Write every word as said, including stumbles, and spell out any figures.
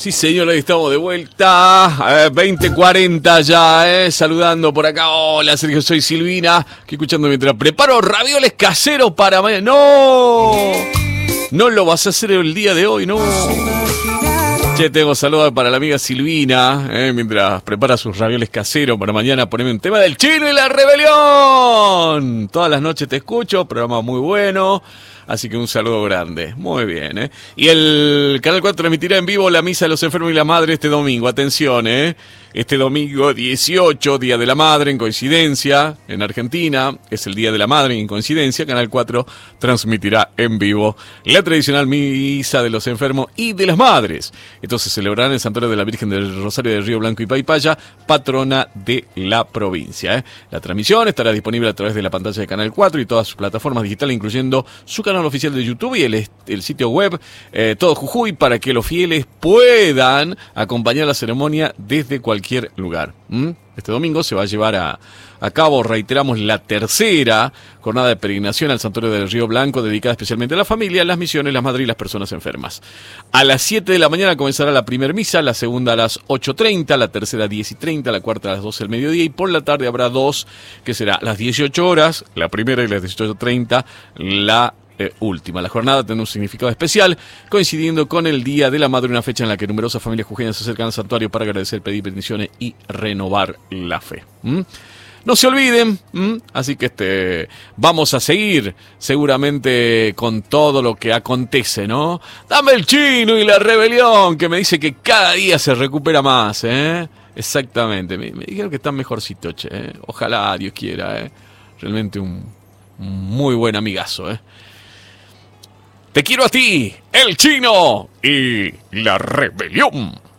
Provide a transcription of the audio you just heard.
Sí, señor, ahí estamos de vuelta. Eh, veinte cuarenta ya, eh. Saludando por acá. Hola, Sergio, soy Silvina. Aquí escuchando mientras preparo ravioles caseros para mañana. ¡No! No lo vas a hacer el día de hoy, no. Che, tengo saludos para la amiga Silvina, eh, mientras prepara sus ravioles caseros para mañana. Poneme un tema del Chino y la Rebelión. Todas las noches te escucho, programa muy bueno. Así que un saludo grande. Muy bien, ¿eh? Y el Canal cuatro transmitirá en vivo la Misa de los Enfermos y la Madre este domingo. Atención, ¿eh? Este domingo dieciocho, Día de la Madre, en coincidencia, en Argentina. Es el Día de la Madre, en coincidencia. Canal cuatro transmitirá en vivo la tradicional Misa de los Enfermos y de las Madres. Esto se celebrará en el Santuario de la Virgen del Rosario de Río Blanco y Paipaya, patrona de la provincia, ¿eh? La transmisión estará disponible a través de la pantalla de Canal cuatro y todas sus plataformas digitales, incluyendo su canal oficial de YouTube y el, el sitio web eh, Todo Jujuy, para que los fieles puedan acompañar la ceremonia desde cualquier lugar. ¿Mm? Este domingo se va a llevar a, a cabo, reiteramos, la tercera jornada de peregrinación al Santuario del Río Blanco, dedicada especialmente a la familia, las misiones, las madres y las personas enfermas. A las siete de la mañana comenzará la primera misa, la segunda a las ocho treinta, la tercera a diez y treinta, la cuarta a las doce del mediodía, y por la tarde habrá dos, que será a las dieciocho horas, la primera, y las dieciocho treinta, la Eh, última. La jornada tendrá un significado especial, coincidiendo con el Día de la Madre, una fecha en la que numerosas familias jujeñas se acercan al santuario para agradecer, pedir bendiciones y renovar la fe. ¿Mm? No se olviden, ¿Mm? Así que este vamos a seguir seguramente con todo lo que acontece, ¿no? Dame el Chino y la Rebelión, que me dice que cada día se recupera más, ¿eh? Exactamente, me, me dijeron que están mejorcito, che, ¿eh? Ojalá, Dios quiera, ¿eh? Realmente un, un muy buen amigazo, ¿eh? Te quiero a ti, el Chino y la Rebelión.